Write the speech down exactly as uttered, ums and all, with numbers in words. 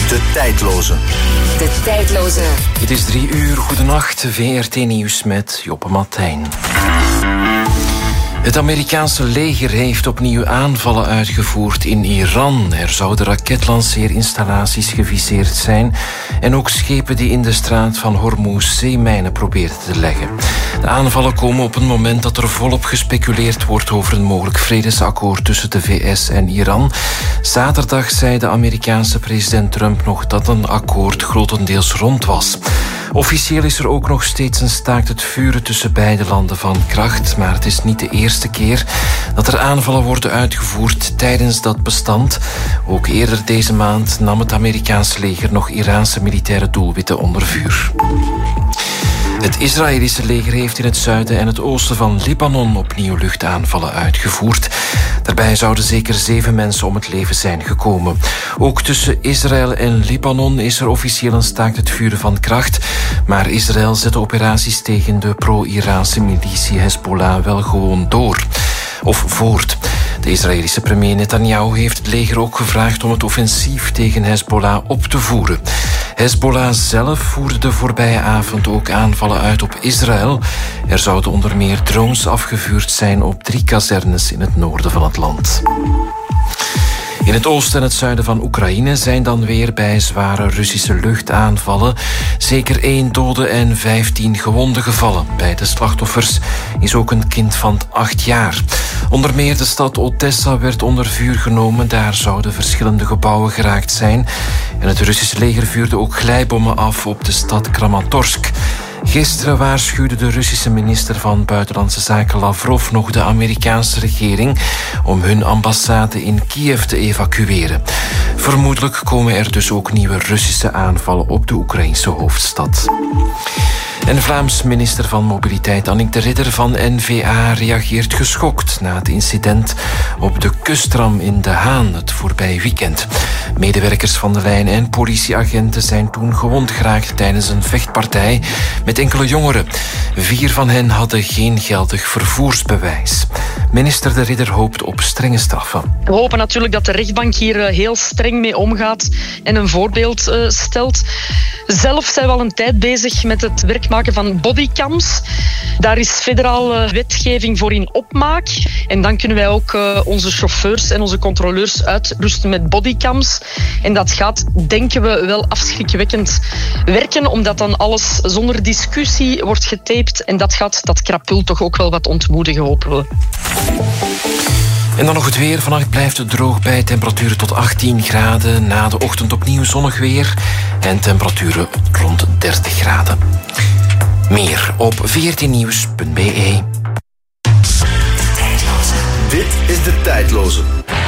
De tijdloze. De tijdloze. Het is drie uur. Goedenacht. V R T Nieuws met Joppe Martijn. Het Amerikaanse leger heeft opnieuw aanvallen uitgevoerd in Iran. Er zouden raketlanceerinstallaties geviseerd zijn en ook schepen die in de straat van Hormuz zeemijnen probeerden te leggen. De aanvallen komen op een moment dat er volop gespeculeerd wordt over een mogelijk vredesakkoord tussen de V S en Iran. Zaterdag zei de Amerikaanse president Trump nog dat een akkoord grotendeels rond was. Officieel is er ook nog steeds een staakt het vuren tussen beide landen van kracht, maar het is niet de eerste keer dat er aanvallen worden uitgevoerd tijdens dat bestand. Ook eerder deze maand nam het Amerikaanse leger nog Iraanse militaire doelwitten onder vuur. Het Israëlische leger heeft in het zuiden en het oosten van Libanon opnieuw luchtaanvallen uitgevoerd. Daarbij zouden zeker zeven mensen om het leven zijn gekomen. Ook tussen Israël en Libanon is er officieel een staakt het vuren van kracht. Maar Israël zet de operaties tegen de pro-Iraanse militie Hezbollah wel gewoon door. Of voort. De Israëlische premier Netanyahu heeft het leger ook gevraagd om het offensief tegen Hezbollah op te voeren. Hezbollah zelf voerde de voorbije avond ook aanvallen uit op Israël. Er zouden onder meer drones afgevuurd zijn op drie kazernes in het noorden van het land. In het oosten en het zuiden van Oekraïne zijn dan weer bij zware Russische luchtaanvallen zeker één dode en vijftien gewonden gevallen. Bij de slachtoffers is ook een kind van acht jaar. Onder meer de stad Odessa werd onder vuur genomen. Daar zouden verschillende gebouwen geraakt zijn. En het Russische leger vuurde ook glijbommen af op de stad Kramatorsk. Gisteren waarschuwde de Russische minister van Buitenlandse Zaken Lavrov nog de Amerikaanse regering om hun ambassade in Kiev te evacueren. Vermoedelijk komen er dus ook nieuwe Russische aanvallen op de Oekraïnse hoofdstad. En Vlaams minister van Mobiliteit Annick de Ridder van N V A reageert geschokt na het incident op de kusttram in De Haan het voorbije weekend. Medewerkers van de lijn en politieagenten zijn toen gewond geraakt tijdens een vechtpartij met enkele jongeren. Vier van hen hadden geen geldig vervoersbewijs. Minister de Ridder hoopt op strenge straffen. We hopen natuurlijk dat de rechtbank hier heel streng mee omgaat en een voorbeeld uh, stelt. Zelf zijn we al een tijd bezig met het werk maken van bodycams. Daar is federale wetgeving voor in opmaak. En dan kunnen wij ook uh, onze chauffeurs en onze controleurs uitrusten met bodycams. En dat gaat, denken we, wel afschrikwekkend werken, omdat dan alles zonder discussie wordt getaped. En dat gaat dat krapul toch ook wel wat ontmoedigen, hopen we. En dan nog het weer. Vannacht blijft het droog bij temperaturen tot achttien graden. Na de ochtend opnieuw zonnig weer en temperaturen rond dertig graden. Meer op v r t nieuws punt b e. Dit is De Tijdloze.